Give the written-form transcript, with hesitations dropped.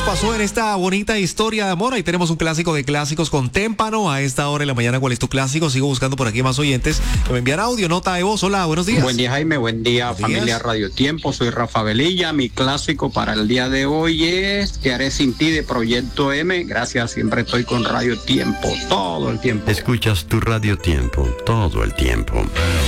pasó en esta bonita historia de amor. Ahí tenemos un clásico de clásicos con Témpano. A esta hora de la mañana, ¿cuál es tu clásico? Sigo buscando por aquí más oyentes que me envían audio, nota de voz. Hola, buenos días. Buen día, Jaime. Buen día, Buenos familia días. Radio Tiempo. Soy Rafa Velilla. Mi clásico para el día de hoy es Te haré sin ti de Proyecto M. Gracias, siempre estoy con Radio Tiempo, todo el tiempo. Escuchas tu Radio Tiempo todo el tiempo.